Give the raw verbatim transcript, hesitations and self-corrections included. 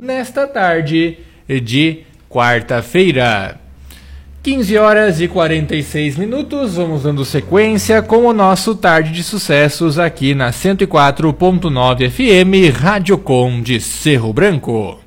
nesta tarde de quarta-feira. quinze horas e quarenta e seis minutos, vamos dando sequência com o nosso Tarde de Sucessos aqui na cento e quatro ponto nove F M, Rádio Com de Cerro Branco.